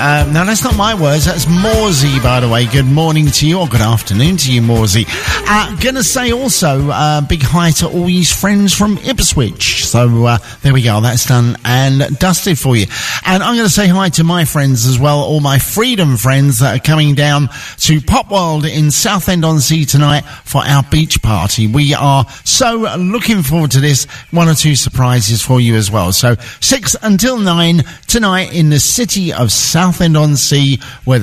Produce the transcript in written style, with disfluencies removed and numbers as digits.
Now, that's not my words. That's Morsey, by the way. Good morning to you, or good afternoon to you, Morsey. Gonna say also, big hi to all these friends from Ipswich. So, there we go. That's done and dusted for you. And I'm going to say hi to my friends as well, all my Freedom friends that are coming down to Pop World in Southend-on-Sea tonight for our beach party. We are so looking forward to this. One or two surprises for you as well. So 6 until 9 tonight in the city of Southend-on-Sea, where